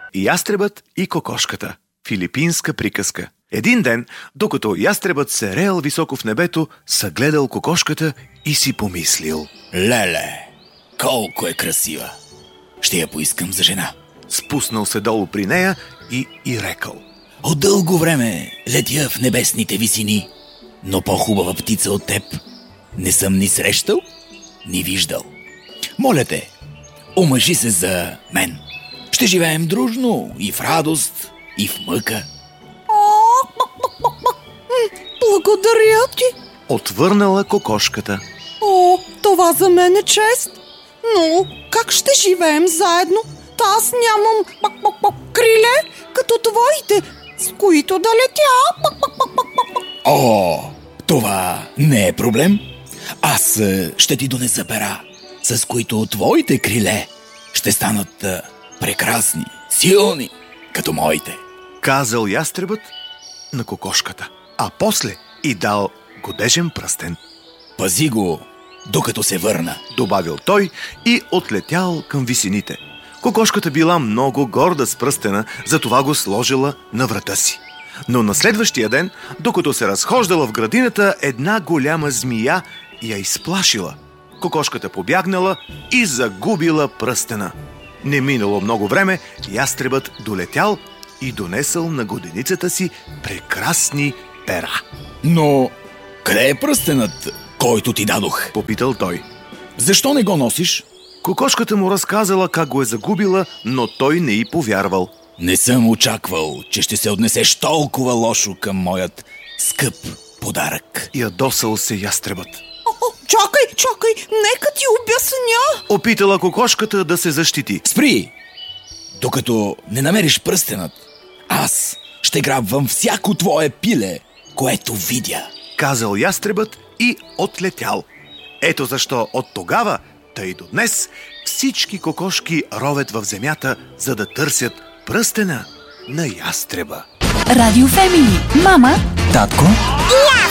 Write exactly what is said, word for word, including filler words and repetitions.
Ястребът и кокошката. Филипинска приказка. Един ден, докато ястребът се реял високо в небето, съгледал кокошката и си помислил: леле, колко е красива! Ще я поискам за жена. Спуснал се долу при нея и и рекал: от дълго време летя в небесните висини, но по-хубава птица от теб не съм ни срещал, ни виждал. Моля те, омъжи се за мен. Ще живеем дружно и в радост, и в мъка. Благодаря ти. Отвърнала кокошката. О, това за мен е чест. Но как ще живеем заедно? Та аз нямам криле, като твоите, с които да летя. О, това не е проблем. Аз ще ти донеса пера, с които твоите криле ще станат прекрасни, силни, като моите. Казал ястребът на кокошката, а после и дал годежен пръстен. Пази го, докато се върна, добавил той и отлетял към висините. Кокошката била много горда с пръстена, затова го сложила на врата си. Но на следващия ден, докато се разхождала в градината, една голяма змия я изплашила. Кокошката побягнала и загубила пръстена. Не минало много време, ястребът долетял и донесъл на годеницата си прекрасни пера. Но къде е пръстенът, който ти дадох? Попитал той. Защо не го носиш? Кокошката му разказала как го е загубила, но той не й повярвал. Не съм очаквал, че ще се отнесеш толкова лошо към моят скъп подарък. Ядосал се ястребът. О, чакай, чакай, нека ти обясня. Опитала кокошката да се защити. Спри! Докато не намериш пръстенът, аз ще грабвам всяко твое пиле, което видя. Казал ястребът и отлетял. Ето защо от тогава, тъй до днес, всички кокошки ровят в земята, за да търсят пръстена на ястреба. Радио Фемини. Мама, татко,